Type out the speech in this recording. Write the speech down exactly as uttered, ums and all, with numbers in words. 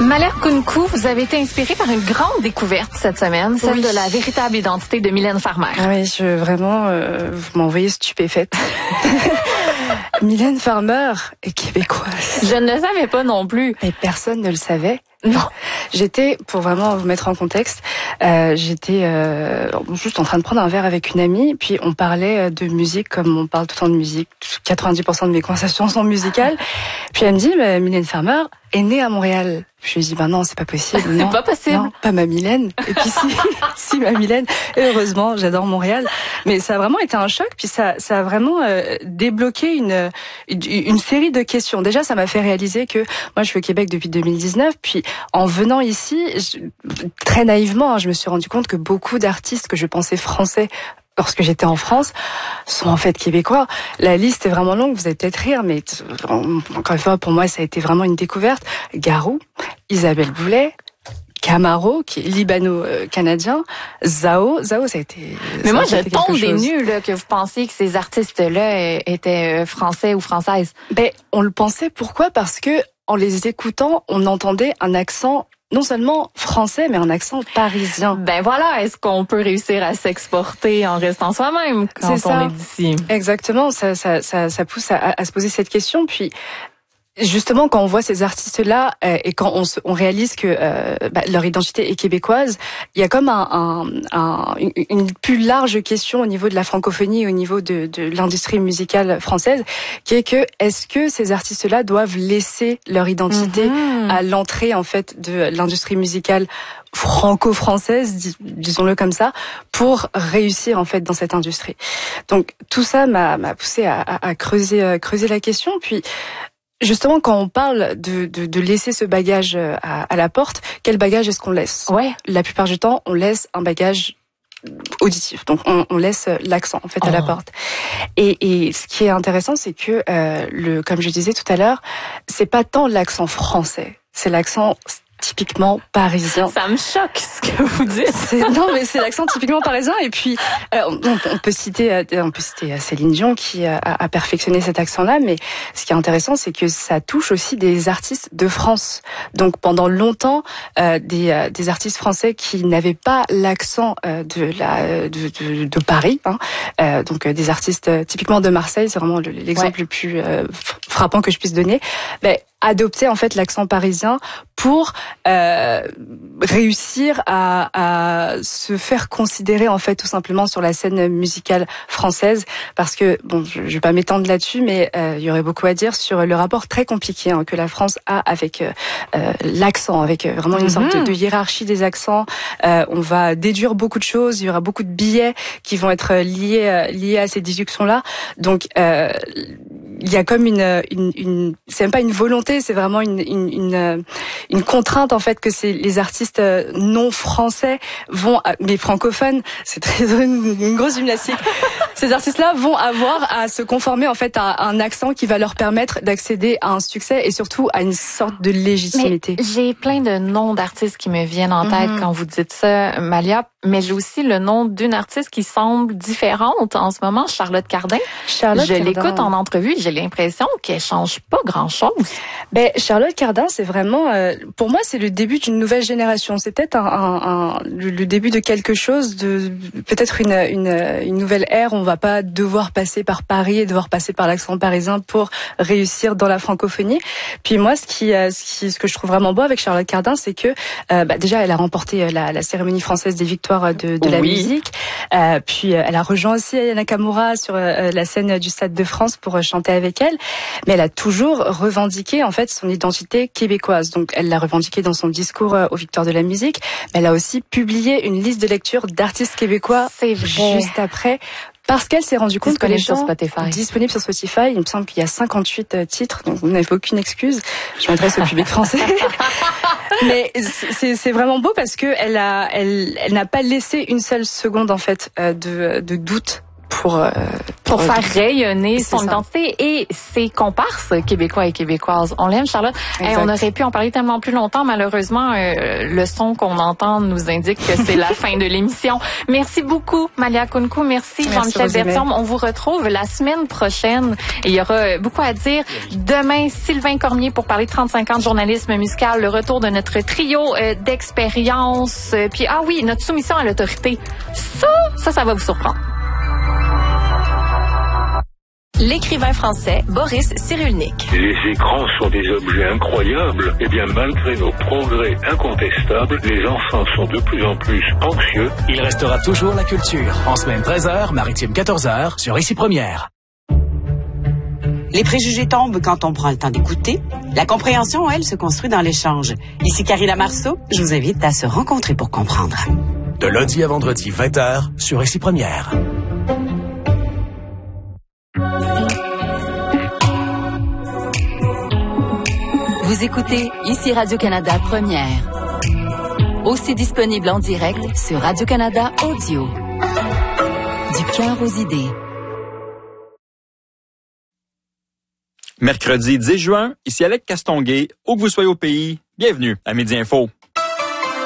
Malia Kounkou, vous avez été inspirée par une grande découverte cette semaine, celle oui. de la véritable identité de Mylène Farmer. Ah oui, je, vraiment, euh, vous m'envoyez stupéfaite. Mylène Farmer est québécoise. Je ne le savais pas non plus. Mais personne ne le savait. Non. J'étais, pour vraiment vous mettre en contexte, euh, j'étais euh, juste en train de prendre un verre avec une amie, puis on parlait de musique comme on parle tout le temps de musique. quatre-vingt-dix pour cent de mes conversations sont musicales. Puis elle me dit, bah, Mylène Farmer est née à Montréal. Je lui ai dit, bah non, c'est pas possible. Non, c'est pas possible. Non, pas ma Mylène. Et puis si, si ma Mylène. Et heureusement, j'adore Montréal. Mais ça a vraiment été un choc. Puis ça, ça a vraiment euh, débloqué une, une une série de questions. Déjà, ça m'a fait réaliser que moi, je suis au Québec depuis deux mille dix-neuf. Puis en venant ici, je, très naïvement, hein, je me suis rendu compte que beaucoup d'artistes que je pensais français lorsque j'étais en France, sont en fait québécois. La liste est vraiment longue, vous allez peut-être rire, mais encore une fois, pour moi, ça a été vraiment une découverte. Garou, Isabelle Boulay, Camaro, qui est libano-canadien, Zao, Zao, ça a été... Mais moi, je été tombe des chose. nues, là, que vous pensiez que ces artistes-là étaient français ou françaises. Ben, on le pensait, pourquoi? Parce que, en les écoutant, on entendait un accent non seulement français, mais un accent parisien. Ben voilà, est-ce qu'on peut réussir à s'exporter en restant soi-même quand c'est on ça. est d'ici? Exactement, ça, ça, ça, ça pousse à, à se poser cette question. Puis, justement, quand on voit ces artistes-là euh, et quand on, se, on réalise que euh, bah, leur identité est québécoise, il y a comme un, un, un, une, une plus large question au niveau de la francophonie, au niveau de, de l'industrie musicale française, qui est que est-ce que ces artistes-là doivent laisser leur identité mmh. à l'entrée en fait de l'industrie musicale franco-française, dis, disons-le comme ça, pour réussir en fait dans cette industrie. Donc tout ça m'a, m'a poussé à, à, à creuser, à creuser la question, puis. Justement, quand on parle de, de, de laisser ce bagage à, à la porte, quel bagage est-ce qu'on laisse? Ouais. La plupart du temps, on laisse un bagage auditif. Donc, on, on laisse l'accent en fait oh. à la porte. Et, et ce qui est intéressant, c'est que euh, le, comme je disais tout à l'heure, c'est pas tant l'accent français, c'est l'accent typiquement parisien. Ça me choque ce que vous dites. C'est, non, mais c'est l'accent typiquement parisien. Et puis, euh, on, on peut citer, on peut citer Céline Dion qui a, a perfectionné cet accent-là. Mais ce qui est intéressant, c'est que ça touche aussi des artistes de France. Donc, pendant longtemps, euh, des, euh, des artistes français qui n'avaient pas l'accent euh, de la de, de, de Paris. Hein. Euh, donc, euh, des artistes euh, typiquement de Marseille, c'est vraiment l'exemple ouais. le plus euh, frappant que je puisse donner. Ben, adopter en fait l'accent parisien pour euh, réussir à, à se faire considérer en fait tout simplement sur la scène musicale française, parce que bon, je, je vais pas m'étendre là-dessus, mais euh, il y aurait beaucoup à dire sur le rapport très compliqué hein, que la France a avec euh, l'accent, avec vraiment une mm-hmm. sorte de, de hiérarchie des accents. Euh, on va déduire beaucoup de choses, il y aura beaucoup de billets qui vont être liés liés à ces déductions-là. Donc euh, il y a comme une, une, une c'est même pas une volonté, c'est vraiment une, une, une, une contrainte en fait que c'est les artistes non français vont, mais francophones, c'est très une, une grosse gymnastique. Ces artistes-là vont avoir à se conformer en fait à un accent qui va leur permettre d'accéder à un succès et surtout à une sorte de légitimité. Mais j'ai plein de noms d'artistes qui me viennent en tête mm-hmm. quand vous dites ça, Malia. Mais j'ai aussi le nom d'une artiste qui semble différente en ce moment, Charlotte Cardin. Charlotte je Cardin. l'écoute en entrevue, j'ai l'impression qu'elle change pas grand-chose. Ben Charlotte Cardin, c'est vraiment, euh, pour moi, c'est le début d'une nouvelle génération. C'est peut-être un, un, un, le, le début de quelque chose, de peut-être une, une, une nouvelle ère. On va pas devoir passer par Paris et devoir passer par l'accent parisien pour réussir dans la francophonie. Puis moi, ce qui, ce qui, ce que je trouve vraiment beau avec Charlotte Cardin, c'est que euh, bah, déjà, elle a remporté la, la cérémonie française des victoires de, de la oui. musique. Euh, puis elle a rejoint aussi Aya Nakamura sur euh, la scène du Stade de France pour euh, chanter avec elle. Mais elle a toujours revendiqué en fait son identité québécoise. Donc elle l'a revendiqué dans son discours euh, aux victoires de la musique. Mais elle a aussi publié une liste de lecture d'artistes québécois C'est vrai. juste après. Parce qu'elle s'est rendue compte que les gens sur Spotify. disponibles sur Spotify, il me semble qu'il y a cinquante-huit titres, donc vous n'avez aucune excuse. Je m'adresse au public français. Mais c'est, c'est vraiment beau parce que elle a, elle, elle n'a pas laissé une seule seconde en fait de, de doute pour euh, pour, pour faire rayonner son ça. identité et ses comparses québécois et québécoises. On l'aime, Charlotte. Hey, on aurait pu en parler tellement plus longtemps. Malheureusement, euh, le son qu'on entend nous indique que c'est la fin de l'émission. Merci beaucoup, Malia Kounkou. Merci, Merci Jean-Michel Bertium. On vous retrouve la semaine prochaine. Et il y aura beaucoup à dire. Demain, Sylvain Cormier pour parler de trente-cinq ans de journalisme musical, le retour de notre trio euh, d'expérience. Euh, puis, ah oui, notre soumission à l'autorité. Ça, ça, ça va vous surprendre. L'écrivain français Boris Cyrulnik. Les écrans sont des objets incroyables. Eh bien, malgré nos progrès incontestables, les enfants sont de plus en plus anxieux. Il restera toujours la culture. En semaine treize heures, maritime quatorze heures, sur Ici Première. Les préjugés tombent quand on prend le temps d'écouter. La compréhension, elle, se construit dans l'échange. Ici Carrie Lamarceau, je vous invite à se rencontrer pour comprendre. De lundi à vendredi, vingt heures, sur Ici Première. Vous écoutez Ici Radio-Canada Première. Aussi disponible en direct sur Radio-Canada Audio. Du cœur aux idées. Mercredi dix juin, ici Alec Castonguay, où que vous soyez au pays, bienvenue à Midi Info.